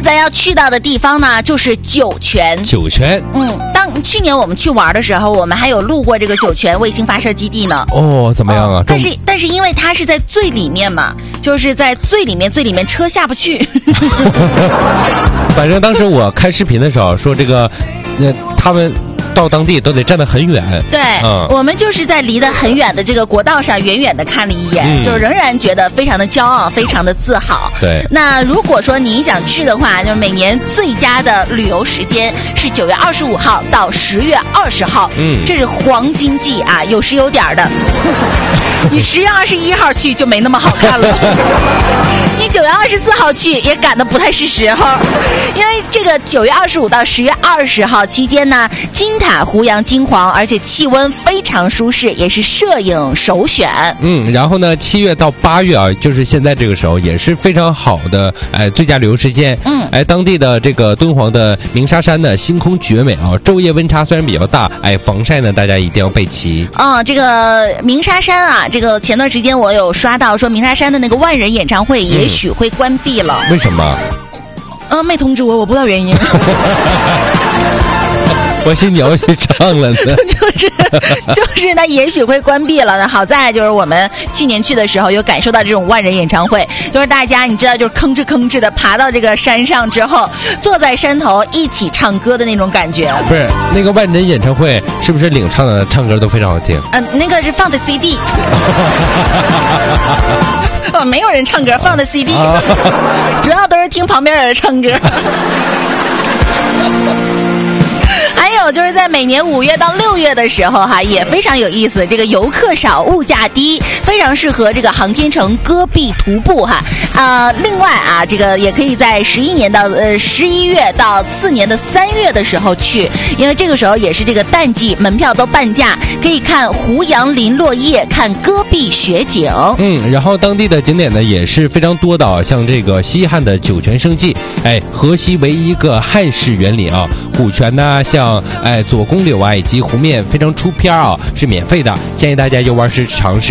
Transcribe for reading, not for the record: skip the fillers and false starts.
咱要去到的地方呢，就是酒泉。 酒泉， 去年我们去玩的时候，我们还有路过这个酒泉卫星发射基地呢。 哦，怎么样啊？ 但是因为它是在最里面嘛，就是在最里面车下不去。 反正当时我看视频的时候说这个，他们到当地都得站得很远。 对，我们就是在离得很远的这个国道上远远的看了一眼，就仍然觉得非常的骄傲，非常的自豪。 对， 那如果说您想去的话，就是每年最佳的旅游时间是9月25号到10月20号，这是黄金季啊，有时有点的。你10月21号去就没那么好看了，你9月24号去也赶得不太是时候，因为这个9月25到10月20号期间呢，金塔胡杨金黄，而且气温非常舒适，也是摄影首选。 然后呢，7月到8月啊，就是现在这个时候也是非常好的最佳旅游时间。当地的这个敦煌的鸣沙山呢，星空绝美啊，昼夜温差虽然比较大，防晒呢大家一定要备齐。 这个鸣沙山啊，这个前段时间我有刷到说鸣沙山的那个万人演唱会也许会关闭了。 为什么？ 没通知我不知道原因。 我心你要去唱了呢。 就是那也许会关闭了。那好在就是我们去年去的时候有感受到这种万人演唱会，就是大家你知道就是吭哧的爬到这个山上之后，坐在山头一起唱歌的那种感觉。 不是那个万人演唱会是不是领唱的唱歌都非常好听？ 那个是放的 CD。没有人唱歌，放的 CD，主要都是听旁边人唱歌。还有就是在每年5月到6月的时候也非常有意思，这个游客少物价低，非常适合这个航天城戈壁徒步另外这个也可以在11月到次年的3月的时候去，因为这个时候也是这个淡季，门票都半价，可以看胡杨林落叶，看戈壁雪景。 然后当地的景点呢也是非常多的，像这个西汉的酒泉胜迹，河西唯一一个汉式园林啊，古泉呢像左公柳以及湖面非常出片是免费的，建议大家游玩时尝试